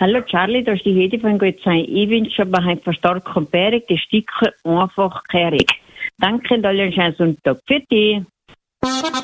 Hallo Charlie, da ist die Hedi von Gutsein. Ich wünsche aber ein Verstark und Bärig, die Stücke einfach kehrig. Danke, und allen schönen Sonntag. Für dich.